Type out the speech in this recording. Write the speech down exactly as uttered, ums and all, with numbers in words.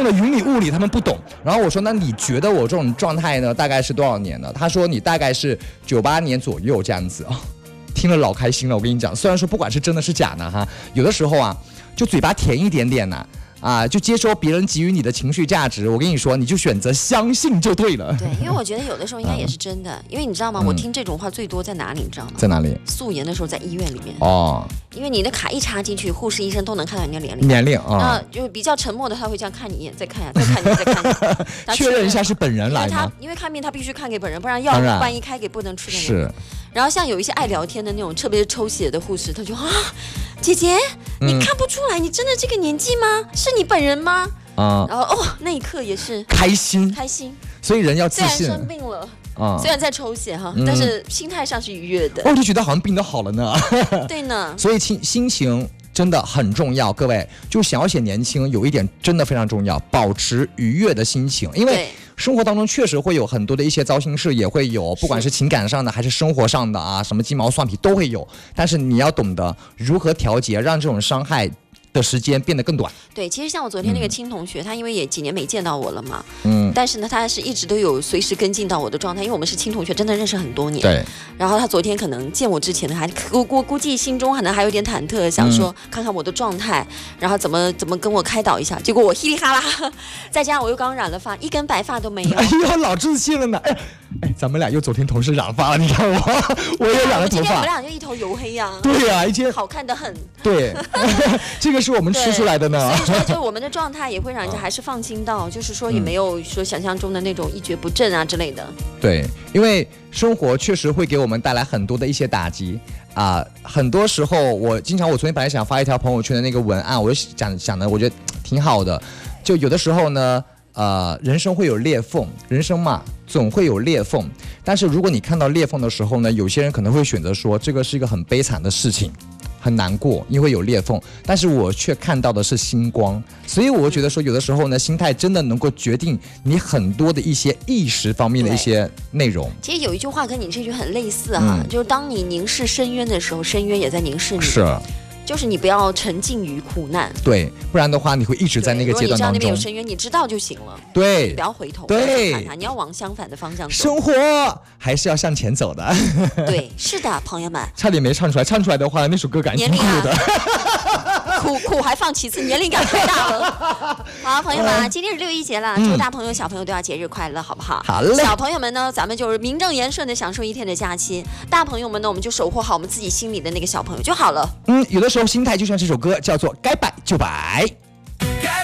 弄得云里雾里，他们不懂。然后我说，那你觉得我这种状态呢，大概是多少年呢？他说你大概是九八年左右这样子啊。听了老开心了，我跟你讲，虽然说不管是真的是假的哈，有的时候啊，就嘴巴甜一点点呐、啊，啊，就接收别人给予你的情绪价值。我跟你说，你就选择相信就对了。 对，因为我觉得有的时候应该也是真的，嗯、因为你知道吗？我听这种话最多在哪里？你知道吗？ 在哪里？ 素颜的时候在医院里面。 哦。 因为你的卡一插进去，护士医生都能看到你的年龄。 年龄啊。 那就比较沉默的，他会这样看你一眼，再看一眼，再看一眼，再看一眼， 确认一下是本人来吗？ 因为他因为看病他必须看给本人，不然药万一开给不能吃的人。 是。 然后像有一些爱聊天的那种，特别是抽血的护士，他就啊，姐姐，你看不出来，你真的这个年纪吗？是你本人吗？啊、嗯。然后哦，那一刻也是开心， 开心。 所以人要自信。 虽然生病了。啊、虽然在抽血哈，嗯、但是心态上是愉悦的。 我就觉得好像病都好了呢。 对呢。 所以心心情真的很重要，各位就想要显年轻，有一点真的非常重要，保持愉悦的心情，因为生活当中确实会有很多的一些糟心事，也会有，不管是情感上的还是生活上的啊，什么鸡毛蒜皮都会有。但是你要懂得如何调节，让这种伤害的时间变得更短。 对，其实像我昨天那个亲同学，嗯、他因为也几年没见到我了嘛，嗯，但是呢，他是一直都有随时跟进到我的状态，因为我们是亲同学，真的认识很多年。 对。 然后他昨天可能见我之前呢，还估估估计心中可能还有点忐忑，想说看看我的状态，然后怎么怎么跟我开导一下。结果我稀里哈啦，再加上我又刚染了发，一根白发都没有。 哎呦，老自信了呢！哎哎，咱们俩又昨天同时染发了，你看我，我也染了头发。今天我们俩就一头油黑呀、啊。 对呀、啊，一天好看得很。 对，这个是我们吃出来的呢。 所以说，就我们的状态也会让人家还是放心到，就是说也没有说想象中的那种一蹶不振啊之类的。 对，因为生活确实会给我们带来很多的一些打击啊、呃。很多时候，我经常我昨天本来想发一条朋友圈的那个文案，我就讲讲的，我觉得挺好的。就有的时候呢，呃，人生会有裂缝，人生嘛总会有裂缝。但是如果你看到裂缝的时候呢，有些人可能会选择说这个是一个很悲惨的事情。很难过，因为有裂缝，但是我却看到的是星光，所以我觉得说，有的时候呢，心态真的能够决定你很多的一些意识方面的一些内容。 其实有一句话跟你这句很类似哈、嗯，就是当你凝视深渊的时候，深渊也在凝视你。 是。 就是你不要沉浸于苦难， 对，不然的话你会一直在那个阶段当中。如果你知道那边有深渊，你知道就行了。 对， 你不要回头， 对， 看它，你要往相反的方向走。 生活还是要向前走的。 对，是的，朋友们。 差点没唱出来，唱出来的话，那首歌感觉挺苦的。 苦苦还放其次，年龄感太大了。好，朋友们，今天是六一节了，祝大朋友小朋友都要节日快乐，好不好？ 好嘞。 小朋友们呢，咱们就是名正言顺的享受一天的假期；大朋友们呢，我们就守护好我们自己心里的那个小朋友就好了。 嗯，有的时候心态就像这首歌，叫做该摆就摆。